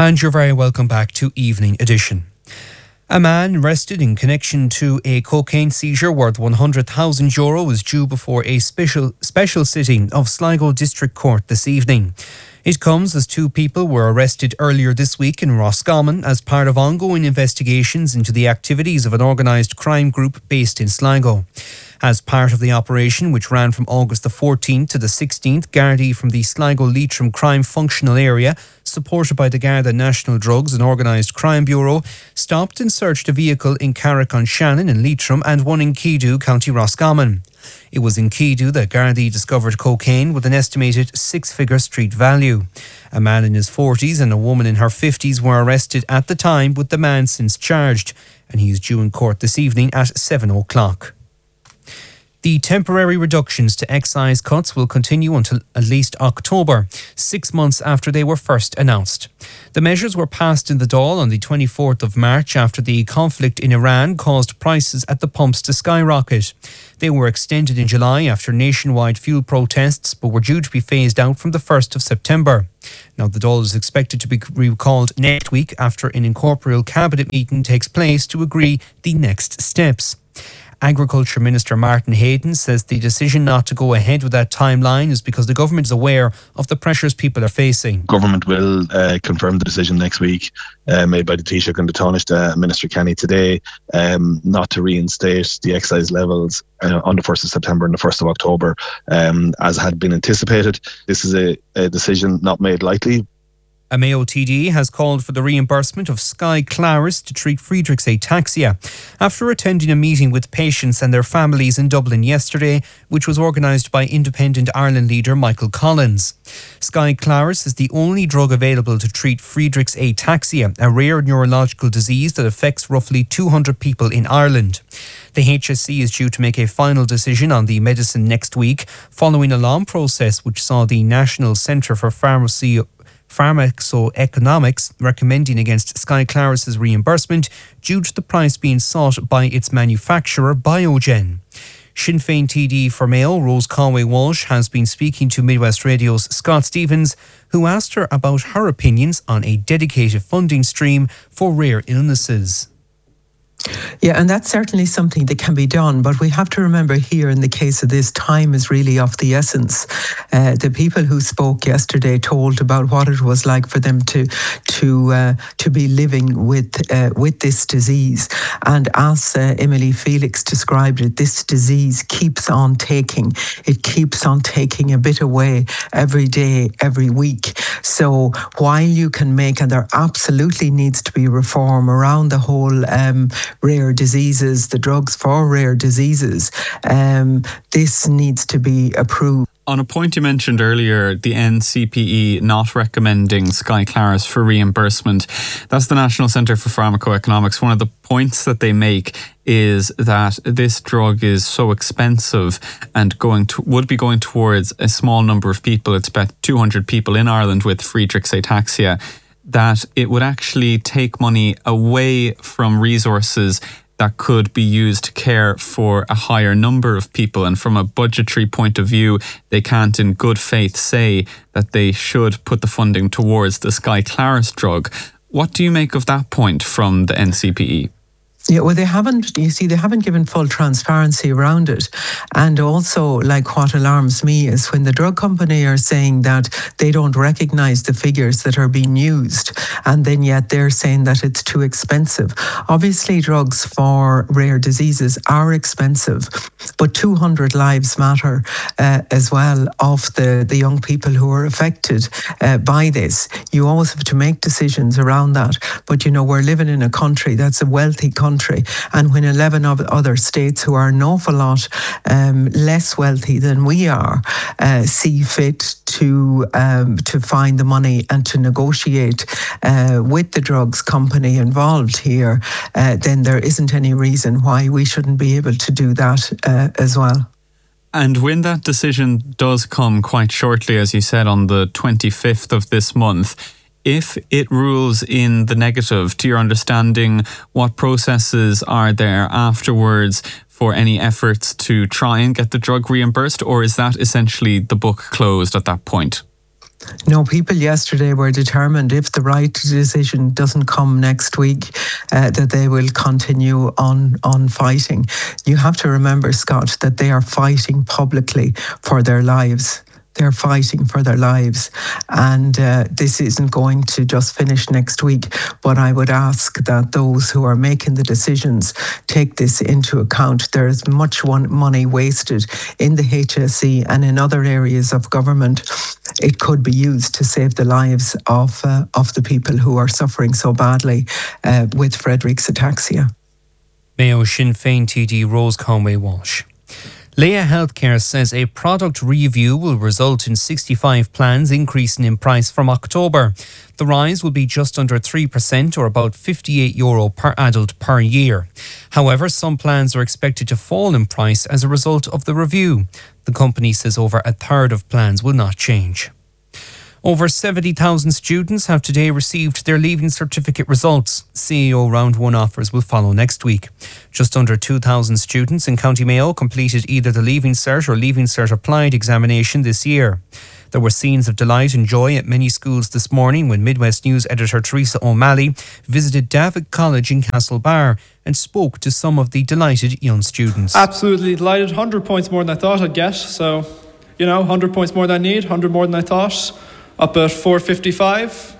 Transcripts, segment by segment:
And you're very welcome back to Evening Edition. A man arrested in connection to a cocaine seizure worth €100,000 is due before a special sitting of Sligo District Court this evening. It comes as two people were arrested earlier this week in Roscommon as part of ongoing investigations into the activities of an organised crime group based in Sligo. As part of the operation, which ran from August the 14th to the 16th, Gardaí from the Sligo Leitrim Crime Functional Area, supported by the Garda National Drugs and Organised Crime Bureau, stopped and searched a vehicle in Carrick-on-Shannon in Leitrim and one in Keadoo, County Roscommon. It was in Keadoo that Gardaí discovered cocaine with an estimated six-figure street value. A man in his 40s and a woman in her 50s were arrested at the time, with the man since charged, and he is due in court this evening at 7 o'clock. The temporary reductions to excise cuts will continue until at least October, 6 months after they were first announced. The measures were passed in the Dáil on the 24th of March after the conflict in Iran caused prices at the pumps to skyrocket. They were extended in July after nationwide fuel protests, but were due to be phased out from the 1st of September. Now, the Dáil is expected to be recalled next week after an incorporeal cabinet meeting takes place to agree the next steps. Agriculture Minister Martin Hayden says the decision not to go ahead with that timeline is because the government is aware of the pressures people are facing. Government will confirm the decision next week made by the Taoiseach and the Taoiseach, Minister Kenny today, not to reinstate the excise levels on the 1st of September and the 1st of October, as had been anticipated. This is a decision not made lightly. A Mayo TD has called for the reimbursement of Sky Claris to treat Friedreich's ataxia after attending a meeting with patients and their families in Dublin yesterday, which was organised by Independent Ireland leader Michael Collins. Sky Claris is the only drug available to treat Friedreich's ataxia, a rare neurological disease that affects roughly 200 people in Ireland. The HSC is due to make a final decision on the medicine next week, following a long process which saw the National Centre for Pharmacoeconomics recommending against Sky Claris's reimbursement due to the price being sought by its manufacturer, Biogen. Sinn Féin TD for Mayo, Rose Conway-Walsh, has been speaking to Midwest Radio's Scott Stevens, who asked her about her opinions on a dedicated funding stream for rare illnesses. Yeah, and that's certainly something that can be done. But we have to remember here, in the case of this, time is really of the essence. The people who spoke yesterday told about what it was like for them to be living with this disease. And as Emily Felix described it, this disease keeps on taking. It keeps on taking a bit away every day, every week. So while you can make, and there absolutely needs to be reform around the whole rare diseases, the drugs for rare diseases, this needs to be approved. On a point you mentioned earlier, the NCPE not recommending Sky Claris for reimbursement, that's the National Centre for Pharmacoeconomics. One of the points that they make is that this drug is so expensive and would be going towards a small number of people. It's about 200 people in Ireland with Friedreich's ataxia, that it would actually take money away from resources that could be used to care for a higher number of people. And from a budgetary point of view, they can't in good faith say that they should put the funding towards the Sky Claris drug. What do you make of that point from the NCPE? Yeah, well, they haven't given full transparency around it. And also, like, what alarms me is when the drug company are saying that they don't recognise the figures that are being used, and then yet they're saying that it's too expensive. Obviously, drugs for rare diseases are expensive, but 200 lives matter as well of the young people who are affected by this. You always have to make decisions around that. But, we're living in a country that's a wealthy country. And when 11 other states who are an awful lot less wealthy than we are see fit to find the money and to negotiate with the drugs company involved here, then there isn't any reason why we shouldn't be able to do that as well. And when that decision does come quite shortly, as you said, on the 25th of this month, if it rules in the negative, to your understanding, what processes are there afterwards for any efforts to try and get the drug reimbursed, or is that essentially the book closed at that point? No, people yesterday were determined, if the right decision doesn't come next week, that they will continue on fighting. You have to remember, Scott, that they are fighting publicly for their lives. They're fighting for their lives. And this isn't going to just finish next week. But I would ask that those who are making the decisions take this into account. There is much money wasted in the HSE and in other areas of government. It could be used to save the lives of the people who are suffering so badly with Friedreich's ataxia. Mayo Sinn Féin TD Rose Conway Walsh. Leia Healthcare says a product review will result in 65 plans increasing in price from October. The rise will be just under 3% or about €58 per adult per year. However, some plans are expected to fall in price as a result of the review. The company says over a third of plans will not change. Over 70,000 students have today received their Leaving Certificate results. CAO Round 1 offers will follow next week. Just under 2,000 students in County Mayo completed either the Leaving Cert or Leaving Cert Applied examination this year. There were scenes of delight and joy at many schools this morning when Midwest News editor Teresa O'Malley visited David College in Castlebar and spoke to some of the delighted young students. Absolutely delighted. 100 points more than I thought I'd get. So, 100 points more than I need, 100 more than I thought. Up at 455.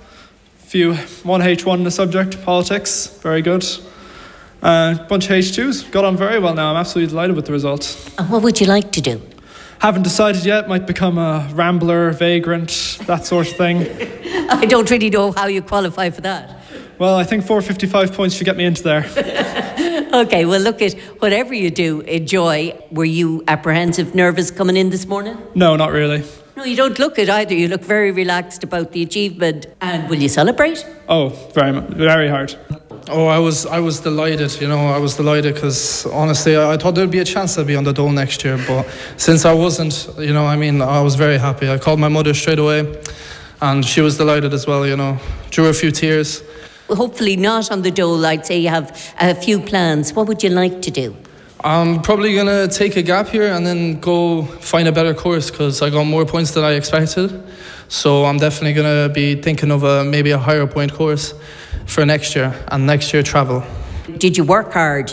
One H1 in the subject, politics, very good. Bunch of H2s, got on very well now. I'm absolutely delighted with the results. And what would you like to do? Haven't decided yet. Might become a rambler, vagrant, that sort of thing. I don't really know how you qualify for that. Well, I think 455 points should get me into there. Okay, well, look, at whatever you do, enjoy. Were you apprehensive, nervous coming in this morning? No, not really. No, you don't look it either. You look very relaxed about the achievement. And will you celebrate? Oh, very hard. Oh, I was delighted, I was delighted because honestly I thought there'd be a chance I'd be on the dole next year, but since I wasn't, I was very happy. I called my mother straight away and she was delighted as well, drew a few tears. Well, hopefully not on the dole. I'd say you have a few plans. What would you like to do? I'm probably going to take a gap here and then go find a better course because I got more points than I expected. So I'm definitely going to be thinking of maybe a higher point course for next year and next year travel. Did you work hard?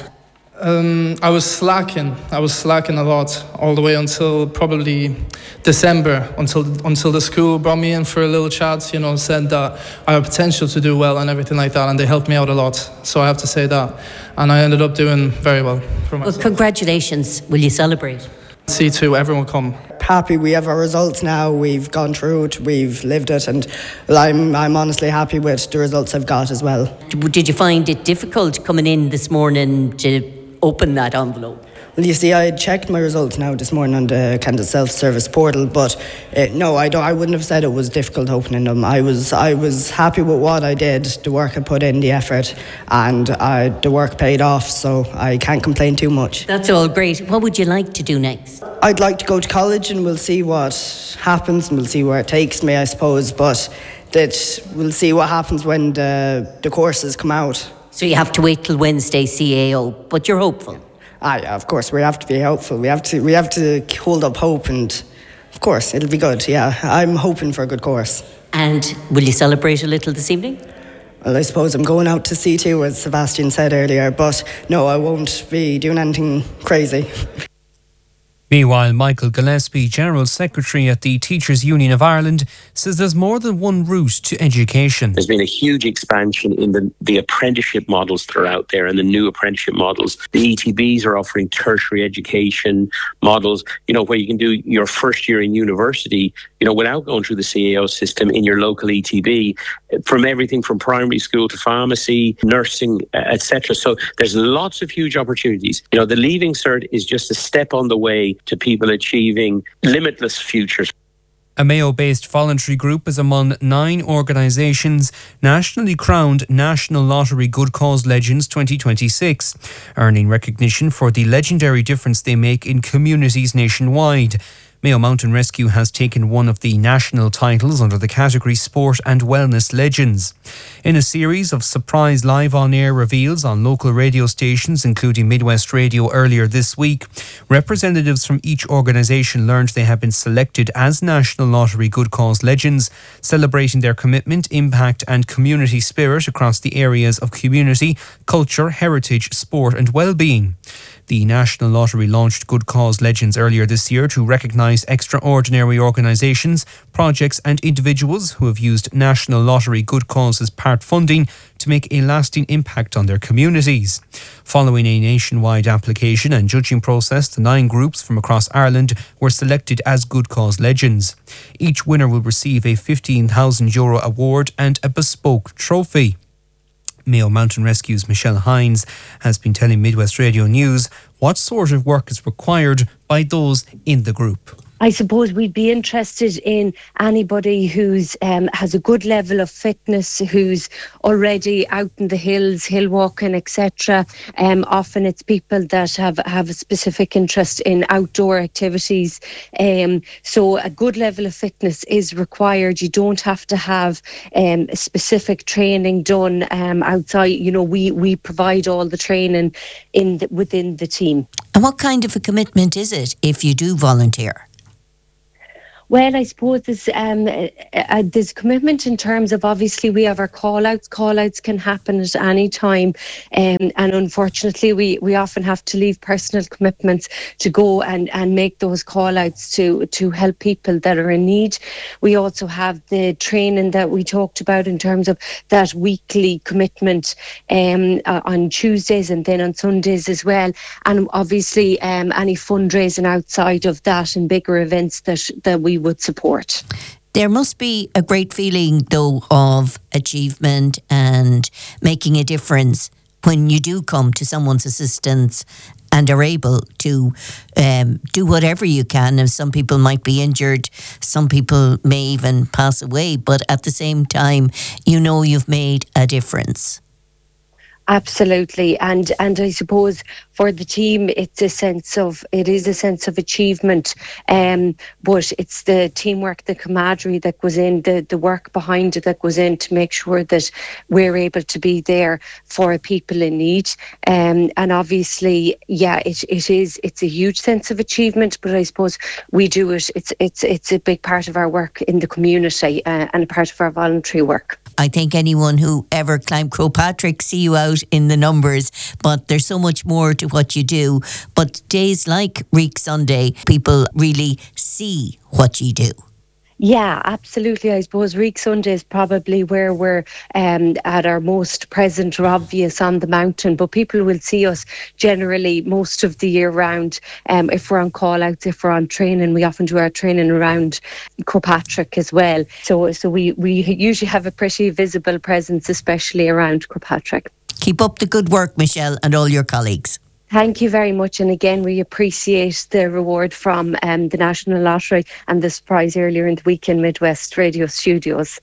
I was slacking a lot all the way until probably December, until the school brought me in for a little chat, said that I have potential to do well and everything like that, and they helped me out a lot. So I have to say that. And I ended up doing very well for myself. Well, congratulations. Will you celebrate? C2, everyone come. Happy we have our results now. We've gone through it, we've lived it, and I'm honestly happy with the results I've got as well. Did you find it difficult coming in this morning to open that envelope? Well, you see, I had checked my results now this morning on the Canada self-service portal, but no, I wouldn't have said it was difficult opening them. I was happy with what I did, the work I put in, the effort, and the work paid off, so I can't complain too much. That's all great. What would you like to do next? I'd like to go to college and we'll see what happens and we'll see where it takes me, I suppose, but that we'll see what happens when the courses come out. So you have to wait till Wednesday, CAO, but you're hopeful? Of course, we have to be hopeful. We have to hold up hope, and of course, it'll be good. Yeah, I'm hoping for a good course. And will you celebrate a little this evening? Well, I suppose I'm going out to C2, as Sebastian said earlier, but no, I won't be doing anything crazy. Meanwhile, Michael Gillespie, General Secretary at the Teachers Union of Ireland, says there's more than one route to education. There's been a huge expansion in the apprenticeship models that are out there and the new apprenticeship models. The ETBs are offering tertiary education models, where you can do your first year in university, without going through the CAO system in your local ETB, from everything from primary school to pharmacy, nursing, etc. So there's lots of huge opportunities. The Leaving Cert is just a step on the way to people achieving limitless futures. A Mayo-based voluntary group is among 9 organisations nationally crowned National Lottery Good Cause Legends 2026, earning recognition for the legendary difference they make in communities nationwide. Mayo Mountain Rescue has taken one of the national titles under the category Sport and Wellness Legends. In a series of surprise live on-air reveals on local radio stations, including Midwest Radio earlier this week, representatives from each organisation learned they have been selected as National Lottery Good Cause Legends, celebrating their commitment, impact and community spirit across the areas of community, culture, heritage, sport and well-being. The National Lottery launched Good Cause Legends earlier this year to recognise extraordinary organisations, projects and individuals who have used National Lottery Good Causes part funding to make a lasting impact on their communities. Following a nationwide application and judging process, the 9 groups from across Ireland were selected as Good Cause Legends. Each winner will receive a €15,000 award and a bespoke trophy. Mayo Mountain Rescue's Michelle Hines has been telling Midwest Radio News what sort of work is required by those in the group. I suppose we'd be interested in anybody who's has a good level of fitness, who's already out in the hills, hill walking, etc. Often it's people that have a specific interest in outdoor activities. So a good level of fitness is required. You don't have to have specific training done outside. You know, we provide all the training within the team. And what kind of a commitment is it if you do volunteer? Well, I suppose there's commitment in terms of, obviously we have our call-outs. Call-outs can happen at any time, and unfortunately we often have to leave personal commitments to go and make those call-outs to help people that are in need. We also have the training that we talked about in terms of that weekly commitment on Tuesdays and then on Sundays as well. And obviously any fundraising outside of that and bigger events that we would support. There must be a great feeling, though, of achievement and making a difference when you do come to someone's assistance and are able to do whatever you can. And some people might be injured, some people may even pass away, but at the same time, you know you've made a difference. Absolutely, and I suppose for the team, it is a sense of achievement, but it's the teamwork, the camaraderie that goes in, the work behind it that goes in to make sure that we're able to be there for people in need. And obviously, it's a huge sense of achievement, but I suppose we do it. It's a big part of our work in the community and a part of our voluntary work. I think anyone who ever climbed Croagh Patrick see you out in the numbers, but there's so much more to what you do. But days like Reek Sunday, people really see what you do. Yeah, absolutely. I suppose Reek Sunday is probably where we're at our most present or obvious on the mountain, but people will see us generally most of the year round. If we're on call-outs, if we're on training, we often do our training around Croagh Patrick as well. So we usually have a pretty visible presence, especially around Croagh Patrick. Keep up the good work, Michelle, and all your colleagues. Thank you very much. And again, we appreciate the reward from the National Lottery and the surprise earlier in the week in Midwest Radio Studios.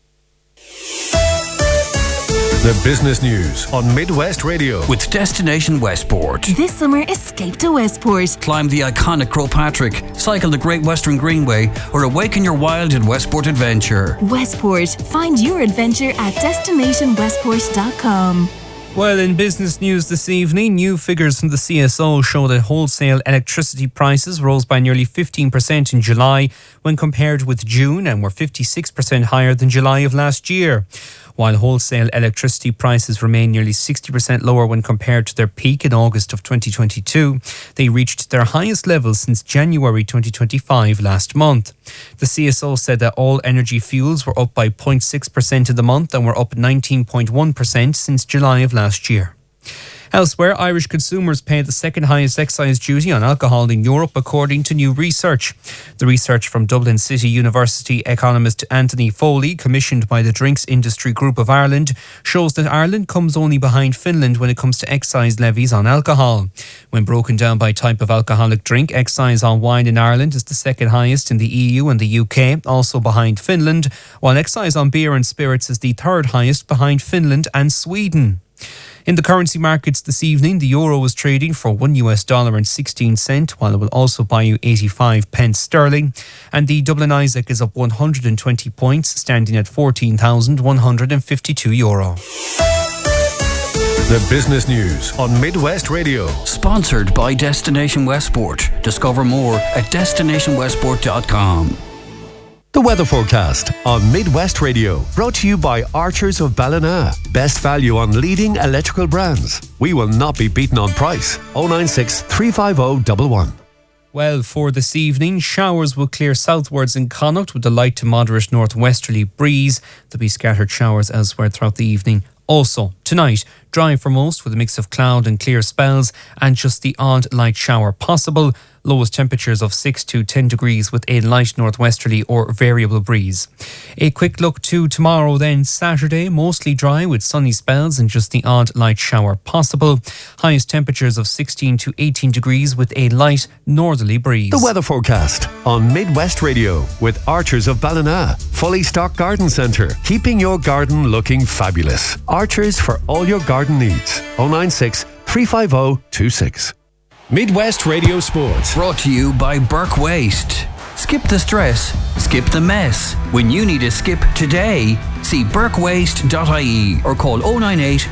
The business news on Midwest Radio with Destination Westport. This summer, escape to Westport. Climb the iconic Croagh Patrick, cycle the Great Western Greenway, or awaken your wild in Westport Adventure. Westport. Find your adventure at destinationwestport.com. Well, in business news this evening, new figures from the CSO show that wholesale electricity prices rose by nearly 15% in July when compared with June and were 56% higher than July of last year. While wholesale electricity prices remain nearly 60% lower when compared to their peak in August of 2022, they reached their highest level since January 2025 last month. The CSO said that all energy fuels were up by 0.6% in the month and were up 19.1% since July of last year. Elsewhere, Irish consumers pay the second highest excise duty on alcohol in Europe, according to new research. The research from Dublin City University economist Anthony Foley, commissioned by the Drinks Industry Group of Ireland, shows that Ireland comes only behind Finland when it comes to excise levies on alcohol. When broken down by type of alcoholic drink, excise on wine in Ireland is the second highest in the EU and the UK, also behind Finland, while excise on beer and spirits is the third highest behind Finland and Sweden. In the currency markets this evening, the euro is trading for $1.16, while it will also buy you 85 pence sterling. And the Dublin Isaac is up 120 points, standing at €14,152. The business news on Midwest Radio. Sponsored by Destination Westport. Discover more at destinationwestport.com. The weather forecast on Midwest Radio. Brought to you by Archers of Ballina. Best value on leading electrical brands. We will not be beaten on price. 096 350 111. Well, for this evening, showers will clear southwards in Connacht with a light to moderate northwesterly breeze. There'll be scattered showers elsewhere throughout the evening. Also, tonight, dry for most with a mix of cloud and clear spells and just the odd light shower possible. Lowest temperatures of 6 to 10 degrees with a light northwesterly or variable breeze. A quick look to tomorrow then, Saturday, mostly dry with sunny spells and just the odd light shower possible. Highest temperatures of 16 to 18 degrees with a light northerly breeze. The weather forecast on Midwest Radio with Archers of Ballina. Fully stocked garden centre, keeping your garden looking fabulous. Archers for all your garden needs. 096 350 26. Midwest Radio Sports. Brought to you by Burke Waste. Skip the stress, skip the mess. When you need a skip today, see burkewaste.ie or call 098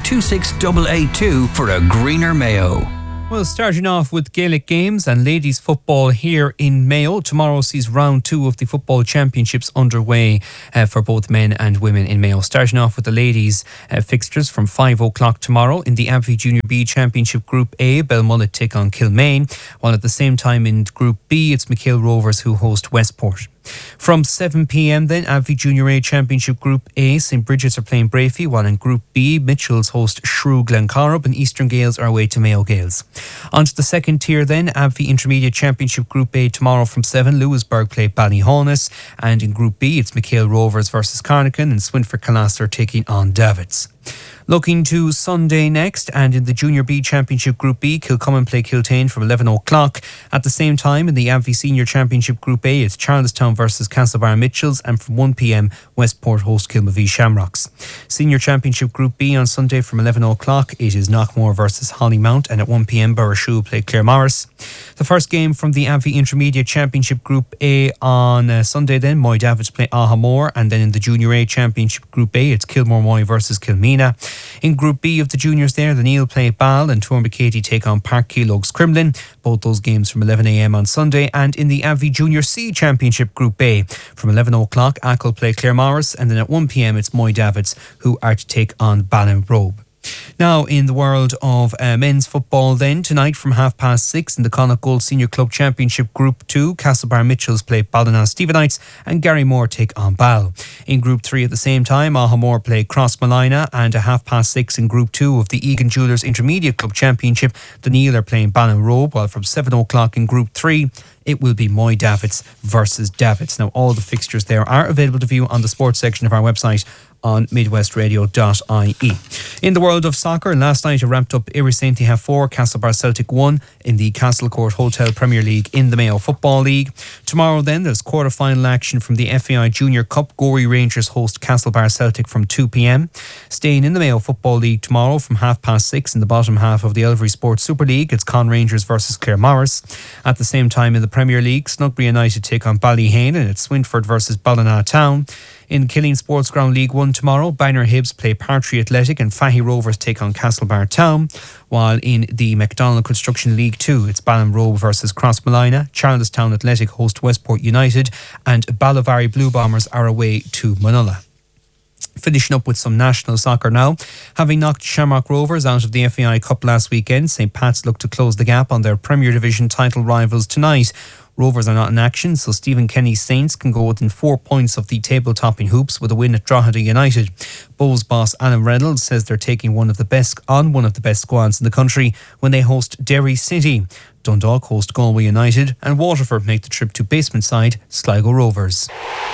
26882 for a greener Mayo. Well, starting off with Gaelic games and ladies football here in Mayo. Tomorrow sees round 2 of the football championships underway for both men and women in Mayo. Starting off with the ladies fixtures from 5 o'clock tomorrow in the Abbey Junior B Championship Group A. Belmullet take on Kilmaine, while at the same time in Group B it's McHale Rovers who host Westport. From 7 p.m. then, Abbey Junior A Championship Group A, St. Bridget's are playing Brafey, while in Group B, Mitchells host Shrew Glencorrib and Eastern Gales are away to Mayo Gales. On to the second tier then, Abbey Intermediate Championship Group A tomorrow from 7, Lewisburg play Ballyhonus, and in Group B it's McHale Rovers versus Carnacan and Swinford Calaster taking on Davids. Looking to Sunday next, and in the Junior B Championship Group B, Kilcommon play Kiltane from 11 o'clock. At the same time, in the Abbey Senior Championship Group A, it's Charlestown versus Castlebar Mitchells, and from 1 p.m, Westport host Kilmavie Shamrocks. Senior Championship Group B on Sunday from 11 o'clock, it is Knockmore versus Hollymount, and at 1 p.m, Burrishoe play Claremorris. The first game from the Abbey Intermediate Championship Group A on Sunday then, Moy Davids play Ahamore, and then in the Junior A Championship Group A, it's Kilmore Moy versus Kilmina. In Group B of the juniors there, the Neil play Ball and Tourmakeady take on Park Keelogs Crumlin. Both those games from 11 a.m. on Sunday. And in the Abbey Junior C Championship Group A, from 11 o'clock, Achill play Claremorris, and then at 1 p.m. it's Moy Davids who are to take on Ballinrobe. Now, in the world of men's football then, tonight from 6:30 in the Connacht Gold Senior Club Championship Group 2, Castlebar Mitchells play Ballina Stephenites and Garrymore take on Ball. In Group 3 at the same time, Ahamore play Crossmalina, and at 6:30 in Group 2 of the Egan Jewellers Intermediate Club Championship, the Neil are playing Ballinrobe, while from 7 o'clock in Group 3, it will be Moy Davids versus Davids. Now, all the fixtures there are available to view on the sports section of our website on midwestradio.ie. In the world of soccer, last night it wrapped up Iri St. 4, Castlebar Celtic 1 in the Castlecourt Hotel Premier League in the Mayo Football League. Tomorrow then there's quarter-final action from the FAI Junior Cup. Gorey Rangers host Castlebar Celtic from 2 p.m. Staying in the Mayo Football League tomorrow from 6:30 in the bottom half of the Elvery Sports Super League, it's Con Rangers versus Claremorris. At the same time in the Premier League, Snugbury United take on Ballyhane and it's Swinford versus Ballina Town. In Killeen Sports Ground League 1 tomorrow, Bangor Hibs play Partry Athletic and Fahy Rovers take on Castlebar Town. While in the McDonald Construction League 2, it's Ballinrobe versus Crossmalina, Charlestown Athletic host Westport United, and Ballyvary Blue Bombers are away to Munulla. Finishing up with some national soccer now. Having knocked Shamrock Rovers out of the FAI Cup last weekend, St. Pat's look to close the gap on their Premier Division title rivals tonight. Rovers are not in action, so Stephen Kenny's Saints can go within 4 points of the table-topping Hoops with a win at Drogheda United. Bowes boss Alan Reynolds says they're taking one of the best squads in the country when they host Derry City. Dundalk host Galway United, and Waterford make the trip to basement side Sligo Rovers.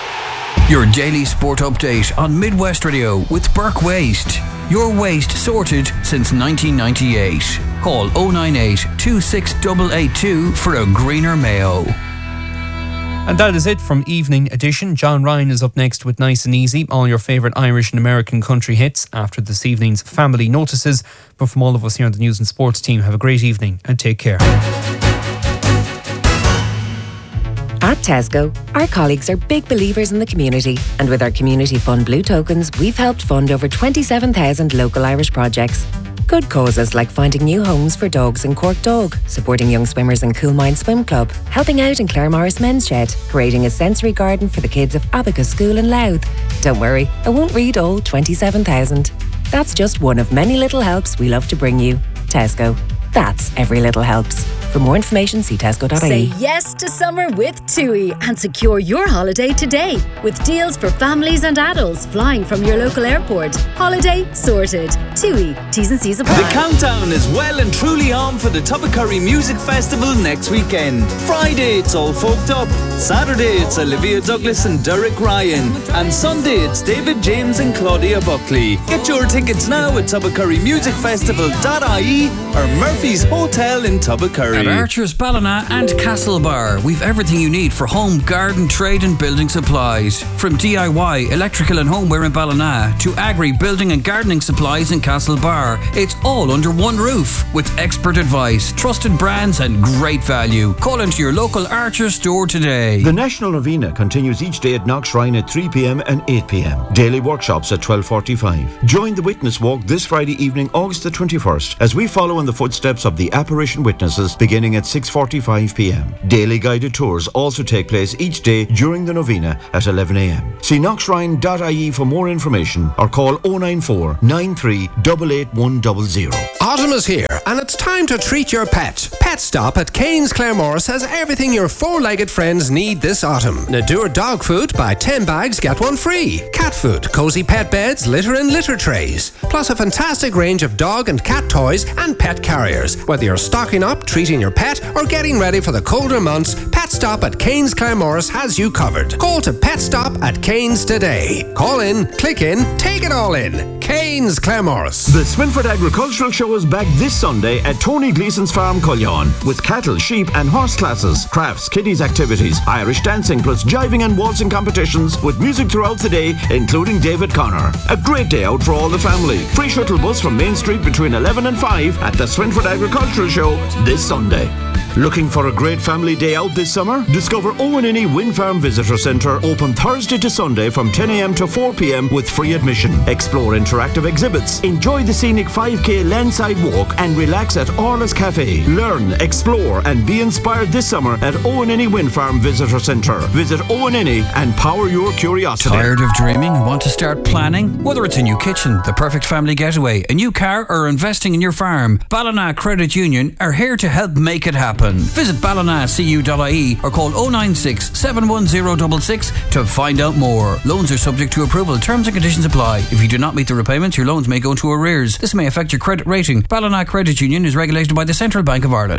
Your daily sport update on Midwest Radio with Burke Waste. Your waste sorted since 1998. Call 098 26882 for a greener Mayo. And that is it from Evening Edition. John Ryan is up next with Nice and Easy, all your favourite Irish and American country hits after this evening's Family Notices. But from all of us here on the News and Sports team, have a great evening and take care. At Tesco, our colleagues are big believers in the community, and with our Community Fund Blue Tokens, we've helped fund over 27,000 local Irish projects. Good causes like finding new homes for dogs in Cork Dog, supporting young swimmers in Coolmine Swim Club, helping out in Clare Morris Men's Shed, creating a sensory garden for the kids of Abacus School in Louth. Don't worry, I won't read all 27,000. That's just one of many little helps we love to bring you. Tesco. That's every little helps. For more information, see tesco.ie. Say yes to summer with TUI and secure your holiday today with deals for families and adults flying from your local airport. Holiday sorted. TUI. T's and C's apply. The countdown is well and truly on for the Tubbercurry Music Festival next weekend. Friday, it's All Folked Up. Saturday, it's Olivia Douglas and Derek Ryan. And Sunday, it's David James and Claudia Buckley. Get your tickets now at tubbercurrymusicfestival.ie or Murphy's Hotel in Tubbercurry. At Archers, Ballina and Castlebar, we've everything you need for home, garden, trade and building supplies. From DIY, electrical and homeware in Ballina to agri, building and gardening supplies in Castlebar. It's all under one roof with expert advice, trusted brands and great value. Call into your local Archers store today. The National Novena continues each day at Knockshrine at 3 p.m. and 8 p.m. Daily workshops at 12:45. Join the Witness Walk this Friday evening, August the 21st, as we follow in the footsteps of the apparition witnesses beginning at 6:45 p.m. Daily guided tours also take place each day during the novena at 11 a.m. See knockshrine.ie for more information or call 094 93 88100. Autumn is here and it's time to treat your pet. Pet Stop at Cairns Claremorris has everything your four-legged friends need this autumn. Nadur dog food, buy 10 bags, get one free. Cat food, cozy pet beds, litter and litter trays. Plus a fantastic range of dog and cat toys and pet carriers. Whether you're stocking up, treating your pet or getting ready for the colder months, Pet Stop at Cairns Claremorris has you covered. Call to Pet Stop at Cairns today. Call in, click in, take it all in. Cairns Claremorris. The Swinford Agricultural Show is back this Sunday at Tony Gleeson's Farm, Cullion, with cattle, sheep and horse classes, crafts, kiddies activities, Irish dancing plus jiving and waltzing competitions with music throughout the day, including David Connor. A great day out for all the family. Free shuttle bus from Main Street between 11 and 5 at the Swinford Agricultural Show this Sunday. Looking for a great family day out this summer? Discover Owenini Wind Farm Visitor Centre, open Thursday to Sunday from 10 a.m. to 4 p.m. with free admission. Explore interactive exhibits, enjoy the scenic 5k landside walk and relax at Orla's Cafe. Learn, explore and be inspired this summer at Owenini Wind Farm Visitor Centre. Visit Owenini and power your curiosity. Tired of dreaming and want to start planning? Whether it's a new kitchen, the perfect family getaway, a new car or investing in your farm, Ballina Credit Union are here to help make it happen. Visit ballinacu.ie or call 096 71066 to find out more. Loans are subject to approval. Terms and conditions apply. If you do not meet the repayments, your loans may go into arrears. This may affect your credit rating. Ballina Credit Union is regulated by the Central Bank of Ireland.